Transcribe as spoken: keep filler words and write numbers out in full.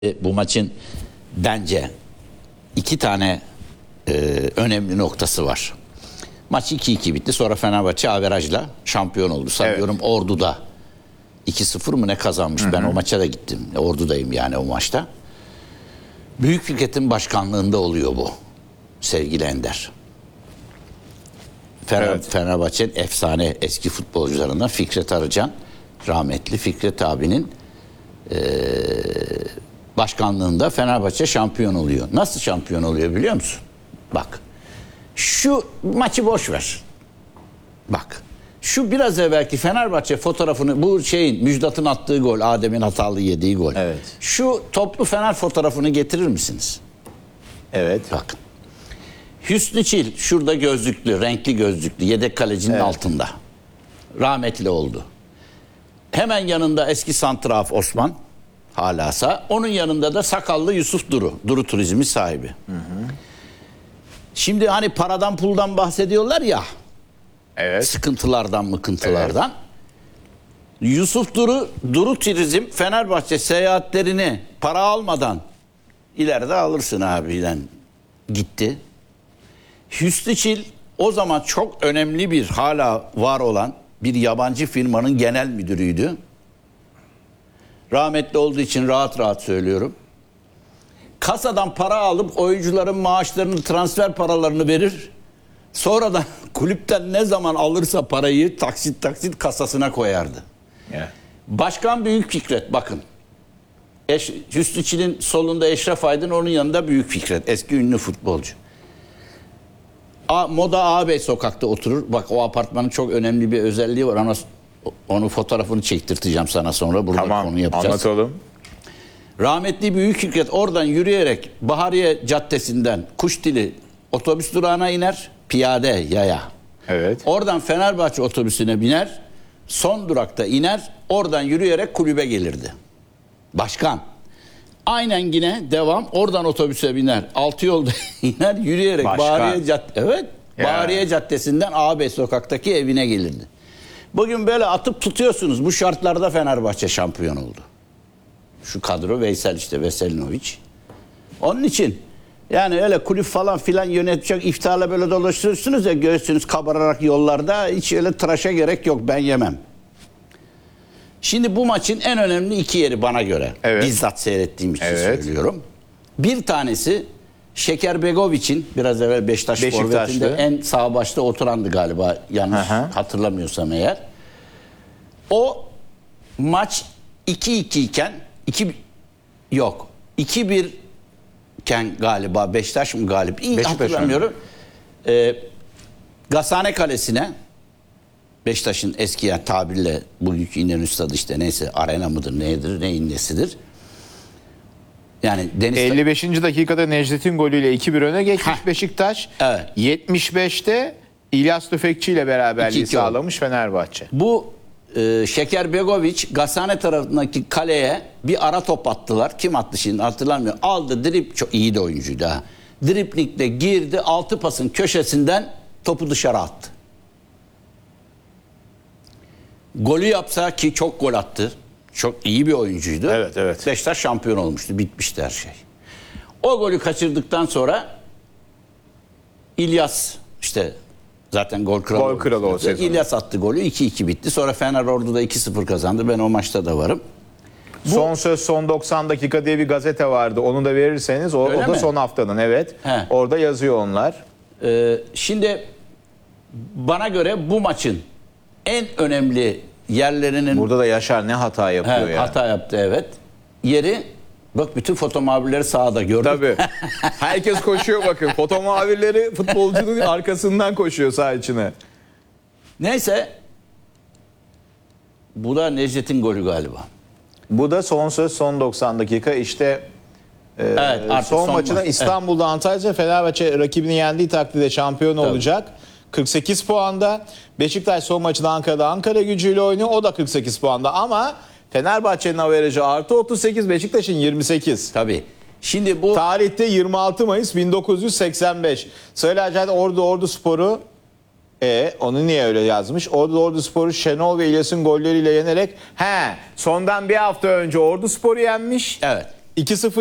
E, bu maçın bence iki tane e, önemli noktası var. Maç iki iki bitti. Sonra Fenerbahçe averajla şampiyon oldu. Sanıyorum evet. Ordu'da iki sıfır mı ne kazanmış. Hı hı. Ben o maça da gittim. Ordu'dayım yani o maçta. Büyük Fikret'in başkanlığında oluyor bu. Sevgili Ender. Fener, evet. Fenerbahçe'nin efsane eski futbolcularından Fikret Arıcan, rahmetli Fikret abinin e, başkanlığında Fenerbahçe şampiyon oluyor. Nasıl şampiyon oluyor biliyor musun? Bak. Şu maçı boş ver. Bak. Şu biraz evvelki Fenerbahçe fotoğrafını, bu şeyin Müjdat'ın attığı gol, Adem'in hatalı yediği gol. Evet. Şu toplu Fener fotoğrafını getirir misiniz? Evet. Bakın. Hüsnü Çil şurada gözlüklü, renkli gözlüklü, yedek kalecinin evet. altında. Rahmetli oldu. Hemen yanında eski santraf Osman halasa. Onun yanında da sakallı Yusuf Duru. Duru Turizmi sahibi. Hı hı. Şimdi hani paradan puldan bahsediyorlar ya. Evet. Sıkıntılardan mıkıntılardan. Evet. Yusuf Duru, Duru Turizm Fenerbahçe seyahatlerini para almadan ileride alırsın abiyle gitti. Hüsnü Çil o zaman çok önemli bir hala var olan bir yabancı firmanın genel müdürüydü. Rahmetli olduğu için rahat rahat söylüyorum. Kasadan para alıp oyuncuların maaşlarını, transfer paralarını verir. Sonra da kulüpten ne zaman alırsa parayı taksit taksit kasasına koyardı. Yeah. Başkan Büyük Fikret bakın. Eş, Hüsnü Çil'in solunda Eşref Aydın, onun yanında Büyük Fikret. Eski ünlü futbolcu. A, Moda Ağabey sokakta oturur. Bak o apartmanın çok önemli bir özelliği var. Ona, onu fotoğrafını çektirteceğim sana sonra. Burada tamam, konu yapacağız. Anlatalım. Rahmetli Büyük Fikret oradan yürüyerek Bahariye Caddesi'nden Kuşdili otobüs durağına iner. Piyade yaya. Evet. Oradan Fenerbahçe otobüsüne biner. Son durakta iner. Oradan yürüyerek kulübe gelirdi. Başkan. Aynen yine devam. Oradan otobüse biner. Altı yolda iner. Yürüyerek Bahariye Caddesi. Evet. Ya. Bahariye Caddesi'nden Ağabey sokaktaki evine gelirdi. Bugün böyle atıp tutuyorsunuz. Bu şartlarda Fenerbahçe şampiyon oldu. Şu kadro Veysel işte Veselinovic. Onun için yani öyle kulüp falan filan yönetecek iftarla böyle dolaşıyorsunuz ya, göğsünüz kabararak yollarda, hiç öyle tıraşa gerek yok, ben yemem. Şimdi bu maçın en önemli iki yeri bana göre. Evet. Bizzat seyrettiğim için evet. söylüyorum. Bir tanesi Şekerbegoviç'in biraz evvel Beşiktaş forvetinde en sağ başta oturandı galiba, yanlış Aha. hatırlamıyorsam eğer. O maç iki iki iken iki yok iki bir iken galiba Beşiktaş mı galip? İyi hatırlamıyorum. Ee, Gazhane Kalesi'ne, Beşiktaş'ın eski yani tabirle bugünkü İnönü Stadı işte neyse, arena mıdır nedir neyin nesidir. Yani Deniz elli beşinci dakikada Necdet'in golüyle iki bir öne geçmiş Heh. Beşiktaş. Evet. yetmiş beşte İlyas Tüfekçi ile beraberliği sağlamış Fenerbahçe. Bu e, Şekerbegovic Gazhane tarafındaki kaleye bir ara top attılar. Kim attı şimdi hatırlamıyorum. Aldı drip, çok iyi de oyuncuydu ha. Driplingle girdi, altı pasın köşesinden topu dışarı attı. Golü yapsa, ki çok gol attı. Çok iyi bir oyuncuydu. Evet, evet. Beşiktaş şampiyon olmuştu. Bitmişti her şey. O golü kaçırdıktan sonra İlyas işte zaten gol kralı. Gol kralı o sezon. İlyas attı golü, iki iki bitti. Sonra Fener Ordu'da iki sıfır kazandı. Ben o maçta da varım. Bu, son söz son doksan dakika diye bir gazete vardı. Onu da verirseniz o, o da mi? Son haftanın evet. He. Orada yazıyor onlar. Ee, şimdi bana göre bu maçın en önemli yerlerinin... Burada da Yaşar ne hata yapıyor he, ya. Hata yaptı evet. Yeri, bak bütün foto muhabirleri sahada gördüm. Tabii. Herkes koşuyor bakın. Foto muhabirleri futbolcunun arkasından koşuyor saha içine. Neyse. Bu da Necdet'in golü galiba. Bu da son söz son doksan dakika işte. E, evet, son, son maçında maç. İstanbul'da evet. Antalya Fenerbahçe rakibini yendiği takdirde şampiyon Tabii. olacak. kırk sekiz puanda. Beşiktaş son maçında Ankara'da Ankara Gücü'yle oynuyor. O da kırk sekiz puanda ama Fenerbahçe'nin averajı artı otuz sekiz, Beşiktaş'ın yirmi sekiz. Tabii. Şimdi bu tarihte yirmi altı Mayıs bin dokuz yüz seksen beş. Söyle acayip Ordu Ordu Sporu e onu niye öyle yazmış? Ordu Ordu Sporu Şenol ve İlyas'ın golleriyle yenerek he sondan bir hafta önce Ordu Sporu yenmiş. Evet. iki sıfır